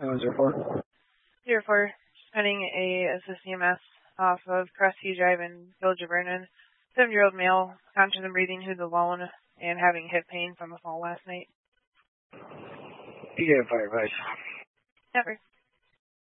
That was report. 04, sending a assist EMS off of Crestview Drive in Village of Vernon. 7-year-old male, conscious and breathing, who's alone and having hip pain from a fall last night. Yeah, firefight. Never.